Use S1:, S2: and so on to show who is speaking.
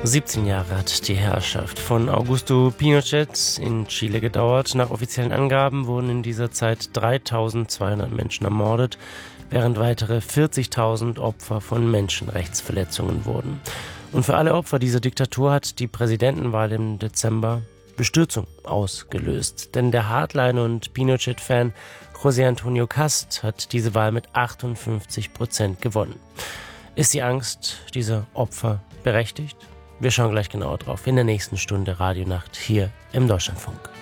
S1: 17 Jahre hat die Herrschaft von Augusto Pinochet in Chile gedauert. Nach offiziellen Angaben wurden in dieser Zeit 3.200 Menschen ermordet, während weitere 40.000 Opfer von Menschenrechtsverletzungen wurden. Und für alle Opfer dieser Diktatur hat die Präsidentenwahl im Dezember Bestürzung ausgelöst. Denn der Hardliner und Pinochet-Fan José Antonio Cast hat diese Wahl mit 58% gewonnen. Ist die Angst dieser Opfer berechtigt? Wir schauen gleich genauer drauf in der nächsten Stunde Radionacht hier im Deutschlandfunk.